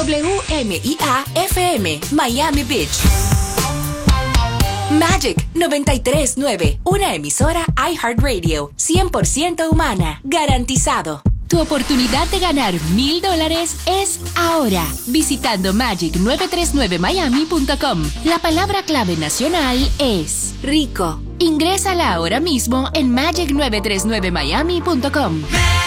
WMIA FM, Miami Beach. Magic 93.9, una emisora iHeartRadio, 100% humana, garantizado. Tu oportunidad de ganar $1,000 es ahora, visitando magic939miami.com. La palabra clave nacional es rico. Ingrésala ahora mismo en magic939miami.com.